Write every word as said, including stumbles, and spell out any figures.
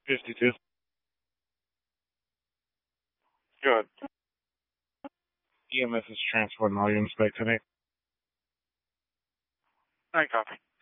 fifty-two. Good. E M S is transporting all units back today. I copy.